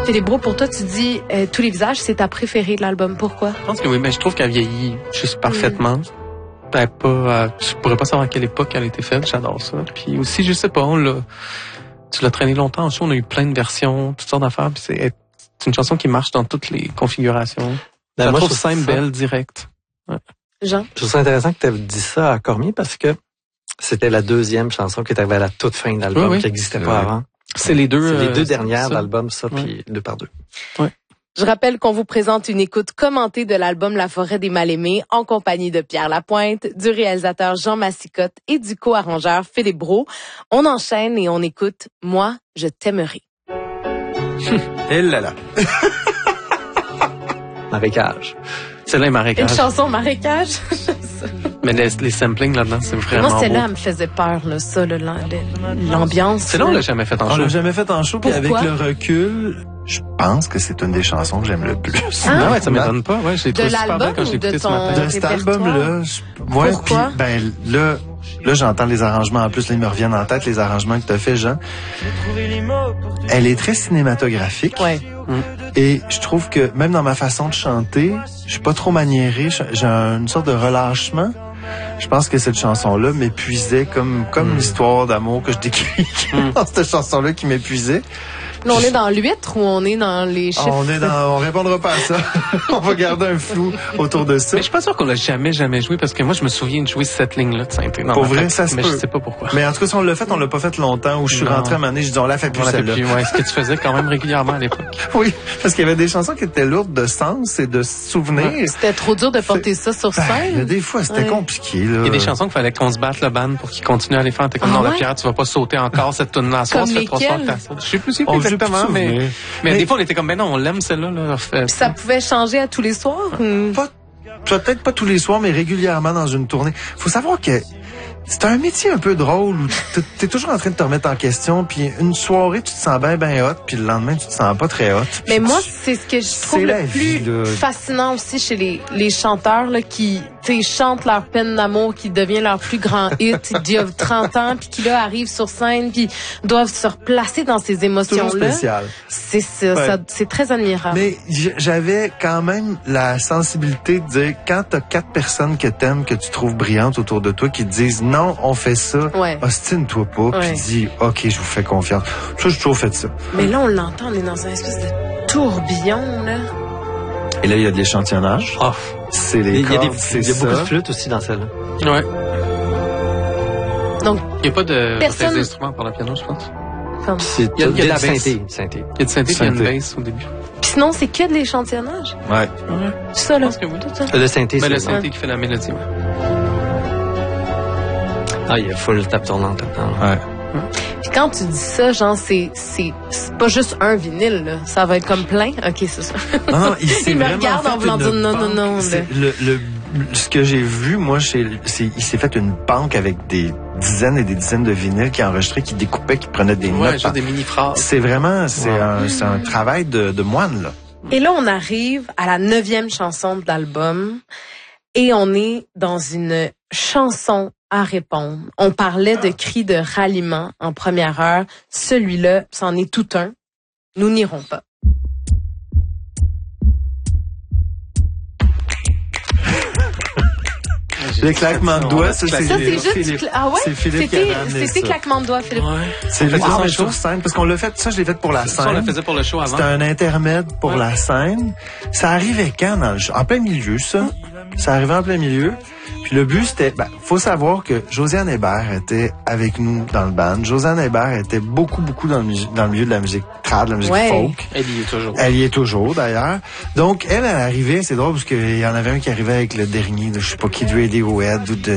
Philippe Brault, pour toi, tu dis Tous les visages, c'est ta préférée de l'album. Pourquoi? Je pense que oui, mais je trouve qu'elle vieillit juste parfaitement. Je pourrais pas savoir à quelle époque elle a été faite, j'adore ça. Puis aussi, je sais pas, tu l'as traîné longtemps en show, on a eu plein de versions, toutes sortes d'affaires, puis c'est une chanson qui marche dans toutes les configurations. Ben, moi, je trouve simple, belle, directe. Ouais. Jean? Je trouve ça intéressant que tu aies dit ça à Cormier parce que c'était la deuxième chanson qui est arrivée à la toute fin de l'album, qui n'existait pas avant. C'est les deux dernières de l'album, ça, puis 2 par 2. Ouais. Je rappelle qu'on vous présente une écoute commentée de l'album La Forêt des Mal-Aimés en compagnie de Pierre Lapointe, du réalisateur Jean Massicotte et du co-arrangeur Philippe Brault. On enchaîne et on écoute Moi, je t'aimerai. Et là là. Marécage. Celle-là est marécage. Une chanson marécage. Mais les samplings là-dedans, c'est vraiment Moi, celle-là, beau. elle me faisait peur, là, ça, l'ambiance. Celle-là, on l'a jamais fait en On show. l'a jamais fait en show, puis avec Pourquoi? le recul, je pense que c'est une des chansons que j'aime le plus. Ah ouais, ça m'étonne pas. Ouais, j'ai De trouvé super l'album belle quand je l'ai ou de écouté ce ton- matin. De cet répertoire? album-là, ouais, Pourquoi? puis ben là j'entends les arrangements en plus, là, ils me reviennent en tête les arrangements que t'as fait, Jean. Elle est très cinématographique. Ouais. Et je trouve que même dans ma façon de chanter, je suis pas trop maniéré, j'ai une sorte de relâchement. Je pense que cette chanson-là m'épuisait comme l'histoire d'amour que je décris dans cette chanson-là qui m'épuisait. Là, on est dans l'huître ou on est dans les chiffres? On répondra pas à ça. On va garder un flou autour de ça. Mais je suis pas sûr qu'on l'a jamais joué parce que moi, je me souviens de jouer cette ligne-là de synthé dans Pour ma vrai, tête, ça se mais peut. je sais pas pourquoi. Mais en tout cas, si on l'a fait, on l'a pas fait longtemps, où je suis Non. rentré à un moment donné, je dis, on l'a fait plus On l'a fait celle-là. plus, ouais, ce que tu faisais quand même régulièrement à l'époque. Oui, parce qu'il y avait des chansons qui étaient lourdes de sens et de souvenirs. C'était trop dur de porter ça sur Ben, il y a scène. des fois, c'était Ouais. compliqué, là. Il y a des chansons qu'il fallait qu'on se batte le band pour qu'ils continuent à les faire. T'es comme dans ouais? la pierre, tu vas pas sauter encore cette tune-là. Ça Comme fait 3 soirs que lesquelles? t'as ça. Je sais plus si Oh, j'ai exactement, plus de souvenirs. mais Mais- des fois, on était comme, ben non, on l'aime celle-là, là. Puis ça pouvait changer à tous les soirs? ou- Peut-être pas tous les soirs, mais régulièrement dans une tournée. Faut savoir que c'est un métier un peu drôle où t'es toujours en train de te remettre en question, puis une soirée, tu te sens bien hot, puis le lendemain, tu te sens pas très hot. Mais moi, c'est ce que je trouve C'est la le plus vie, là. fascinant aussi chez les chanteurs là, qui chantent leur peine d'amour, qui devient leur plus grand hit d'il y a 30 ans, puis qui là arrivent sur scène, puis doivent se replacer dans ces Toujours émotions-là. spécial. C'est ça, Ouais. c'est très admirable. Mais j'avais quand même la sensibilité de dire, quand t'as 4 personnes que t'aimes, que tu trouves brillantes autour de toi, qui te disent, non, on fait ça, Ouais. ostine-toi pas, Ouais. puis dis, OK, je vous fais confiance. Ça, j'ai toujours fait ça. Mais là, on l'entend, on est dans un espèce de tourbillon, là. Et là, il y a de l'échantillonnage. Ah, C'est les il y a, cordes, c'est il y a beaucoup ça. de flûtes aussi dans celle-là. Ouais. Donc, Il y a pas de Personne- d'instruments pour le piano, je pense. comme... C'est Il y a de la du bass. synthé. Il y a du synthé, puis il y a une Synthé. bass au début. Puis sinon, c'est que de l'échantillonnage. Ouais. C'est ça, là. Je pense que oui. Tout ça. Le synthé, Ben, le c'est... synthé qui fait la mélodie, ouais. Ah, il y a full tape tournante là-dedans. Ouais. Puis quand tu dis ça, genre, c'est pas juste un vinyle, là. Ça va être comme plein. OK, c'est ça. Non, il me regarde en voulant dire non, non, non, C'est ce que j'ai vu, moi, il s'est fait une banque avec des dizaines et des dizaines de vinyles qui enregistraient, qui découpaient, qui prenaient des Ouais, notes. juste des mini-phrases. C'est vraiment, c'est un travail de moine, là. Et là, on arrive à la 9e chanson de l'album et on est dans une chanson à répondre. On parlait de cris de ralliement en première heure. Celui-là, c'en est tout un. Nous n'irons pas. Les claquements de doigts, ça, c'est Ça, c'est juste... Philippe. Ah ouais? C'est Philippe qui avait amené C'était ça. claquement de doigts, Philippe. Ouais. C'est On fait le ça en mais show? sur scène, parce qu'on l'a fait, ça, je l'ai fait pour la Ça, on le scène. faisait pour le show avant. C'était un intermède pour Ouais. la scène. Ça arrivait quand dans le show? En plein milieu, ça. Ça arrivait en plein milieu. Puis le but, c'était... faut savoir que Josiane Hébert était avec nous dans le band. Josiane Hébert était beaucoup dans le milieu de la musique trad, de la musique Ouais. folk. Elle y est toujours. Elle y est toujours, d'ailleurs. Donc, elle arrivait, c'est drôle, parce qu'il y en avait un qui arrivait avec le dernier, de, je sais pas qui, du Radiohead ou de